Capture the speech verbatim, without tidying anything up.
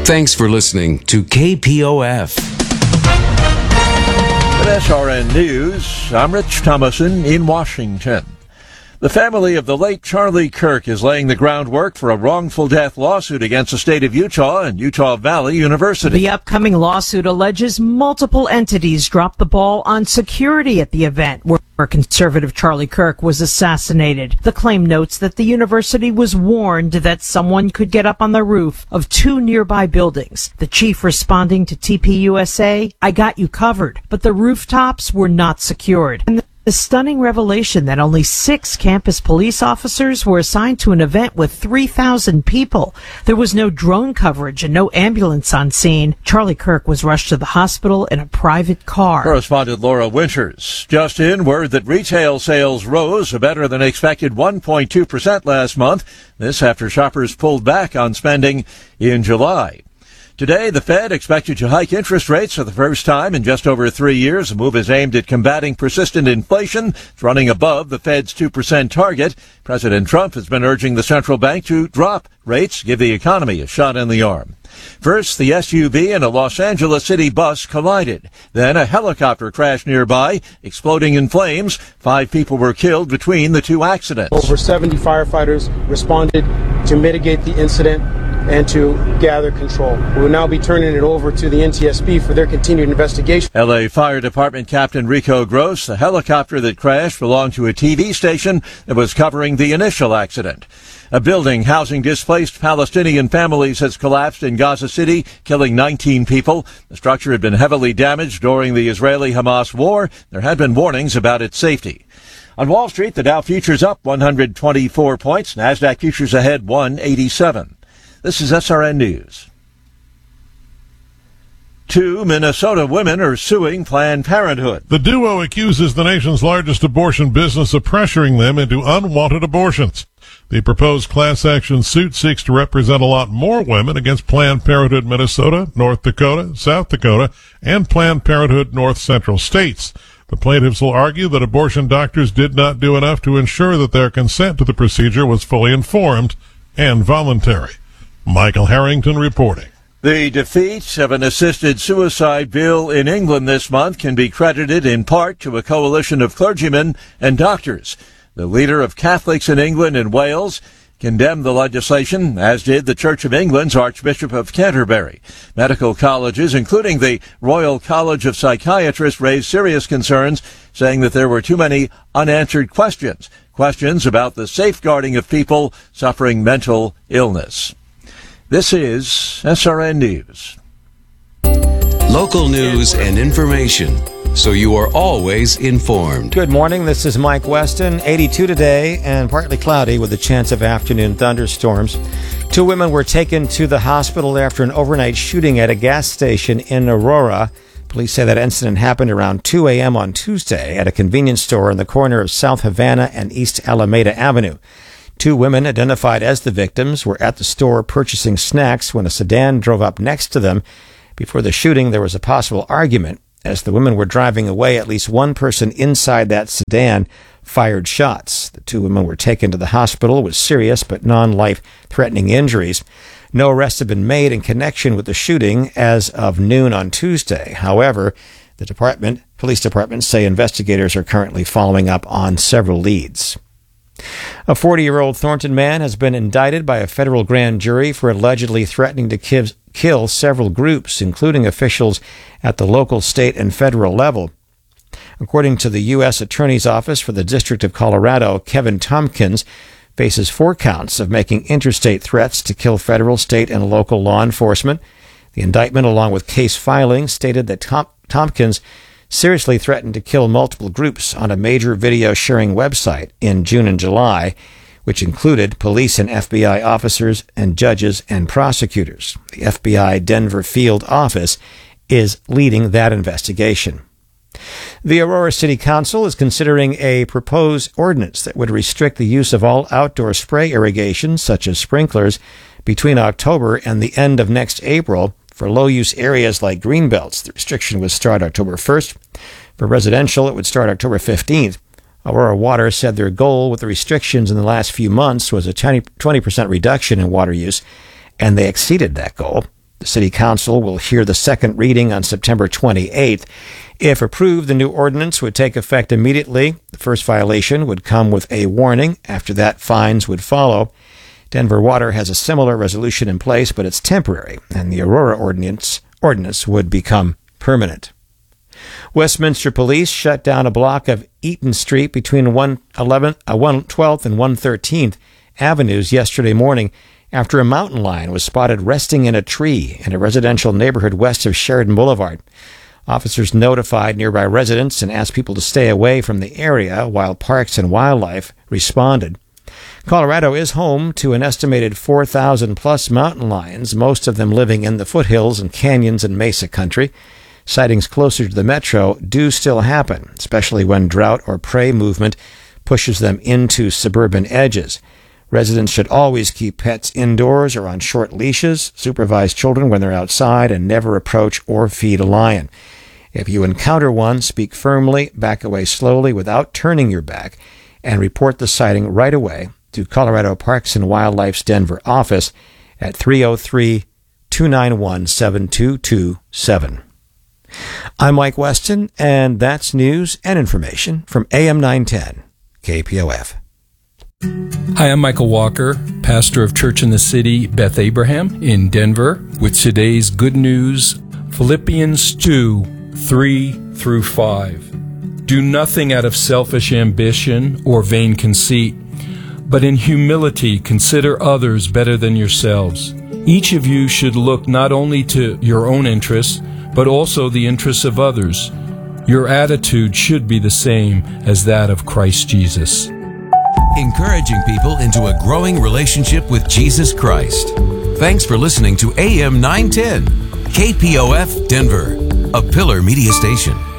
Thanks for listening to K P O F. With S R N News, I'm Rich Thomason in Washington. The family of the late Charlie Kirk is laying the groundwork for a wrongful death lawsuit against the state of Utah and Utah Valley University. The upcoming lawsuit alleges multiple entities dropped the ball on security at the event where conservative Charlie Kirk was assassinated. The claim notes that the university was warned that someone could get up on the roof of two nearby buildings. The chief responding to T P U S A, "I got you covered," but the rooftops were not secured. And the stunning revelation that only six campus police officers were assigned to an event with three thousand people. There was no drone coverage and no ambulance on scene. Charlie Kirk was rushed to the hospital in a private car. Correspondent Laura Winters. Just in, word that retail sales rose a better than expected one point two percent last month. This after shoppers pulled back on spending in July. Today, the Fed expected to hike interest rates for the first time in just over three years. The move is aimed at combating persistent inflation. It's running above the Fed's two percent target. President Trump has been urging the central bank to drop rates, give the economy a shot in the arm. First, the S U V and a Los Angeles City bus collided. Then a helicopter crashed nearby, exploding in flames. Five people were killed between the two accidents. Over seventy firefighters responded to mitigate the incident and to gather control. We will now be turning it over to the N T S B for their continued investigation. L A Fire Department Captain Rico Gross, the helicopter that crashed belonged to a T V station that was covering the initial accident. A building housing displaced Palestinian families has collapsed in Gaza City, killing nineteen people. The structure had been heavily damaged during the Israeli-Hamas war. There had been warnings about its safety. On Wall Street, the Dow futures up one hundred twenty-four points. NASDAQ futures ahead one eighty-seven. This is S R N News. Two Minnesota women are suing Planned Parenthood. The duo accuses the nation's largest abortion business of pressuring them into unwanted abortions. The proposed class action suit seeks to represent a lot more women against Planned Parenthood Minnesota, North Dakota, South Dakota, and Planned Parenthood North Central states. The plaintiffs will argue that abortion doctors did not do enough to ensure that their consent to the procedure was fully informed and voluntary. Michael Harrington reporting. The defeat of an assisted suicide bill in England this month can be credited in part to a coalition of clergymen and doctors. The leader of Catholics in England and Wales condemned the legislation, as did the Church of England's Archbishop of Canterbury. Medical colleges, including the Royal College of Psychiatrists, raised serious concerns, saying that there were too many unanswered questions, questions about the safeguarding of people suffering mental illness. This is S R N News. Local news and information, so you are always informed. Good morning. This is Mike Weston. eighty-two today and partly cloudy with a chance of afternoon thunderstorms. Two women were taken to the hospital after an overnight shooting at a gas station in Aurora. Police say that incident happened around two a.m. on Tuesday at a convenience store in the corner of South Havana and East Alameda Avenue. Two women identified as the victims were at the store purchasing snacks when a sedan drove up next to them. Before the shooting, there was a possible argument. As the women were driving away, at least one person inside that sedan fired shots. The two women were taken to the hospital with serious but non-life-threatening injuries. No arrests have been made in connection with the shooting as of noon on Tuesday. However, the department, police department say investigators are currently following up on several leads. A forty-year-old Thornton man has been indicted by a federal grand jury for allegedly threatening to kiv- kill several groups, including officials at the local, state, and federal level. According to the U S Attorney's Office for the District of Colorado, Kevin Tompkins faces four counts of making interstate threats to kill federal, state, and local law enforcement. The indictment, along with case filing, stated that Tom- Tompkins seriously threatened to kill multiple groups on a major video sharing website in June and July, which included police and F B I officers and judges and prosecutors. The F B I Denver field office is leading that investigation. The Aurora City Council is considering a proposed ordinance that would restrict the use of all outdoor spray irrigation, such as sprinklers, between October and the end of next April. For low-use areas like greenbelts, the restriction would start October first. For residential, it would start October fifteenth. Aurora Water said their goal with the restrictions in the last few months was a twenty percent reduction in water use, and they exceeded that goal. The City Council will hear the second reading on September twenty-eighth. If approved, the new ordinance would take effect immediately. The first violation would come with a warning. After that, fines would follow. Denver Water has a similar resolution in place, but it's temporary, and the Aurora ordinance, ordinance would become permanent. Westminster Police shut down a block of Eaton Street between one twelfth and one thirteenth Avenues yesterday morning after a mountain lion was spotted resting in a tree in a residential neighborhood west of Sheridan Boulevard. Officers notified nearby residents and asked people to stay away from the area while Parks and Wildlife responded. Colorado is home to an estimated four thousand plus mountain lions, most of them living in the foothills and canyons and mesa country. Sightings closer to the metro do still happen, especially when drought or prey movement pushes them into suburban edges. Residents should always keep pets indoors or on short leashes, supervise children when they're outside, and never approach or feed a lion. If you encounter one, speak firmly, back away slowly without turning your back, and report the sighting right away to Colorado Parks and Wildlife's Denver office at three oh three, two nine one, seven two two seven. I'm Mike Weston, and that's news and information from A M nine ten, K P O F. Hi, I'm Michael Walker, pastor of Church in the City, Beth Abraham in Denver, with today's good news, Philippians two, three through five. Do nothing out of selfish ambition or vain conceit, but in humility consider others better than yourselves. Each of you should look not only to your own interests, but also the interests of others. Your attitude should be the same as that of Christ Jesus. Encouraging people into a growing relationship with Jesus Christ. Thanks for listening to A M nine ten, K P O F Denver, a Pillar Media station.